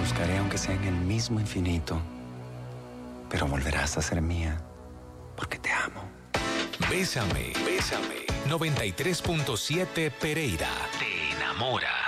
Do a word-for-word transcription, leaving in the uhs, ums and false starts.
buscaré aunque sea en el mismo infinito, pero volverás a ser mía, porque te amo. Bésame, bésame. noventa y tres punto siete Pereira. Te enamora.